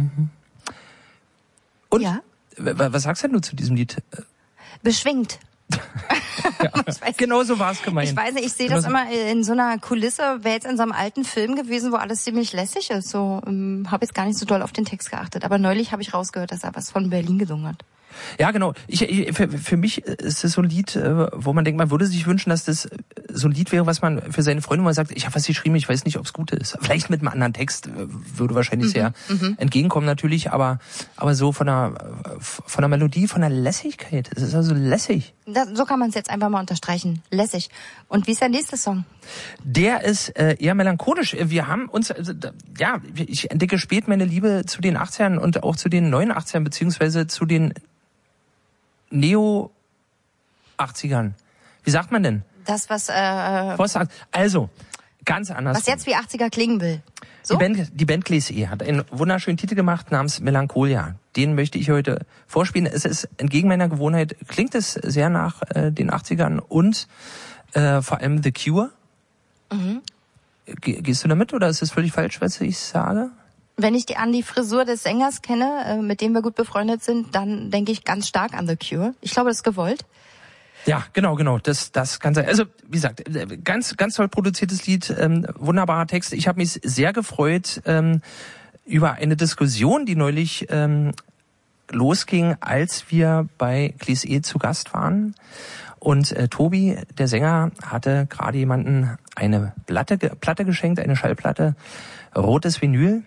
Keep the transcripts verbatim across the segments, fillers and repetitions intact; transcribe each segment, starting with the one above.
Und ja? was sagst denn du zu diesem Lied? Beschwingt. Ja, genau so war es gemeint. Ich weiß nicht, ich sehe genau das so. immer in so einer Kulisse, wäre jetzt in so einem alten Film gewesen, wo alles ziemlich lässig ist. So, ähm, habe jetzt gar nicht so doll auf den Text geachtet. Aber neulich habe ich rausgehört, dass er was von Berlin gesungen hat. Ja, genau. Ich, ich, für, für mich ist es so ein Lied, wo man denkt, man würde sich wünschen, dass das so ein Lied wäre, was man für seine Freunde mal sagt, ich habe was geschrieben, ich weiß nicht, ob es gut ist. Vielleicht mit einem anderen Text würde wahrscheinlich sehr mhm. entgegenkommen natürlich, aber aber so von der von der Melodie, von der Lässigkeit. Es ist also lässig. Das, so kann man es jetzt einfach mal unterstreichen. Lässig. Und wie ist der nächste Song? Der ist äh, eher melancholisch. Wir haben uns, also, ja, ich entdecke spät meine Liebe zu den achtzigern und auch zu den neunundachtzigern, beziehungsweise zu den Neo-achtzigern. Wie sagt man denn? Das, was... Äh, also, ganz anders. Was jetzt wie achtziger klingen will. So? Die Band, die Band Glacé hat einen wunderschönen Titel gemacht namens Melancholia. Den möchte ich heute vorspielen. Es ist entgegen meiner Gewohnheit, klingt es sehr nach äh, den achtzigern und äh, vor allem The Cure. Mhm. Ge- gehst du damit oder ist es völlig falsch, was ich sage? Wenn ich die an die Frisur des Sängers kenne, äh, mit dem wir gut befreundet sind, dann denke ich ganz stark an The Cure. Ich glaube, das ist gewollt. Ja, genau, genau. Das, das kann sein. Also, wie gesagt, ganz, ganz toll produziertes Lied, ähm, wunderbarer Text. Ich habe mich sehr gefreut ähm, über eine Diskussion, die neulich ähm, losging, als wir bei Glacé zu Gast waren. Und äh, Tobi, der Sänger, hatte gerade jemanden eine Platte, Platte geschenkt, eine Schallplatte, rotes Vinyl.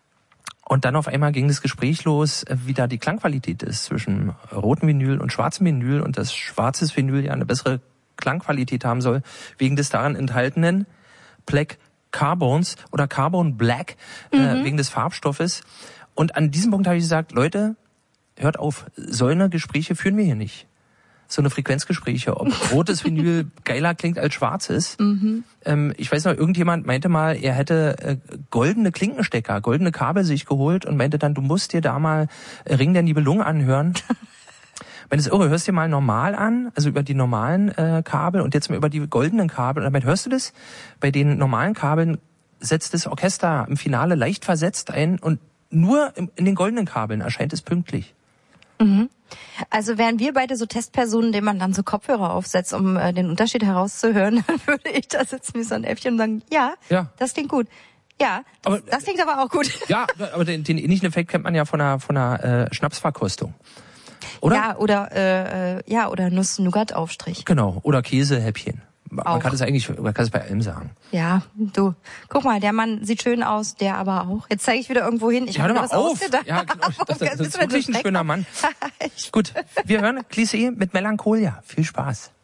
Und dann auf einmal ging das Gespräch los, wie da die Klangqualität ist zwischen rotem Vinyl und schwarzem Vinyl und dass schwarzes Vinyl ja eine bessere Klangqualität haben soll, wegen des darin enthaltenen Black Carbons oder Carbon Black, mhm. äh, wegen des Farbstoffes. Und an diesem Punkt habe ich gesagt, Leute, hört auf, solche Gespräche führen wir hier nicht. So eine Frequenzgespräche, ob rotes Vinyl geiler klingt als schwarzes. Mhm. Ähm, ich weiß noch, irgendjemand meinte mal, er hätte äh, goldene Klinkenstecker, goldene Kabel sich geholt und meinte dann, du musst dir da mal äh, Ring der Nibelungen anhören. Wenn es irre, hörst dir mal normal an, also über die normalen äh, Kabel und jetzt mal über die goldenen Kabel. Und damit hörst du das, bei den normalen Kabeln setzt das Orchester im Finale leicht versetzt ein und nur im, in den goldenen Kabeln erscheint es pünktlich. Mhm. Also wären wir beide so Testpersonen, denen man dann so Kopfhörer aufsetzt, um äh, den Unterschied herauszuhören, dann würde ich da sitzen wie so ein Äffchen und sagen, ja, ja. das klingt gut. Ja, das, aber, das klingt aber auch gut. Ja, aber den, den ähnlichen Effekt kennt man ja von einer, von einer äh, Schnapsverkostung. Oder? Ja, oder, äh, ja, oder Nuss-Nougat-Aufstrich. Genau, oder Käsehäppchen. Man auch. kann es eigentlich, man kann es bei allem sagen. Ja, du, guck mal, der Mann sieht schön aus, der aber auch. Jetzt zeige ich wieder irgendwo hin. Ich ja, habe hör mir mal was auf. ausgedacht. Ja, genau. Das, das, das ist wirklich ein Schreck. schöner Mann. Gut, wir hören Glacé mit Melancholia. Viel Spaß.